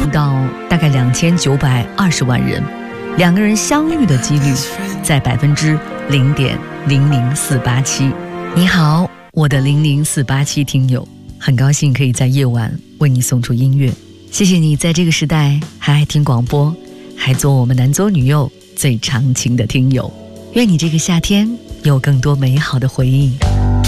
到大概2920万人，两个人相遇的几率在0.00487%。你好，我的00487听友，很高兴可以在夜晚为你送出音乐。谢谢你在这个时代还爱听广播，还做我们男左女右最长情的听友。愿你这个夏天有更多美好的回忆。